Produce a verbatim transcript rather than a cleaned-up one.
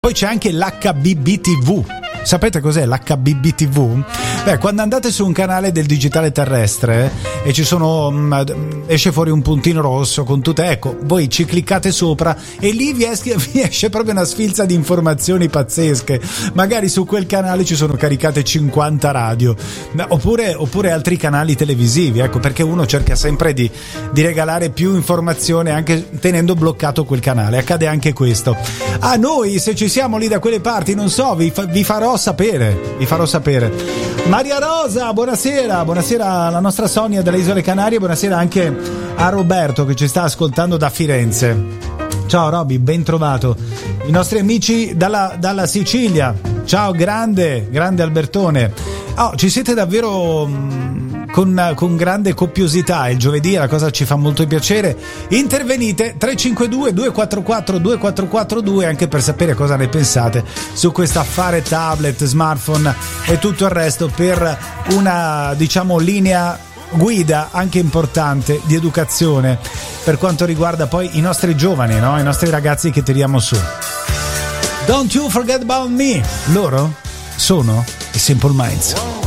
Poi c'è anche l'H B B T V. Sapete cos'è l'H B B T V? Beh, quando andate su un canale del digitale terrestre e ci sono mh, esce fuori un puntino rosso con tutte, ecco, voi ci cliccate sopra e lì vi esce, vi esce proprio una sfilza di informazioni pazzesche. Magari su quel canale ci sono caricate cinquanta radio, oppure, oppure altri canali televisivi, ecco, perché uno cerca sempre di, di regalare più informazione anche tenendo bloccato quel canale. Accade anche questo. A noi, se ci siamo lì da quelle parti, non so, vi, fa, vi farò sapere, vi farò sapere. Maria Rosa, buonasera, buonasera alla nostra Sonia delle Isole Canarie, buonasera anche a Roberto che ci sta ascoltando da Firenze. Ciao Roby, ben trovato. I nostri amici dalla, dalla Sicilia, ciao, grande, grande Albertone. Oh, ci siete davvero mh, con, con grande copiosità il giovedì, la cosa ci fa molto piacere. Intervenite tre cinque due due quattro quattro due quattro quattro due anche per sapere cosa ne pensate su questo affare tablet, smartphone e tutto il resto, per una, diciamo, linea guida anche importante di educazione per quanto riguarda poi i nostri giovani, no? I nostri ragazzi che tiriamo su. Don't you forget about me. Loro sono i Simple Minds.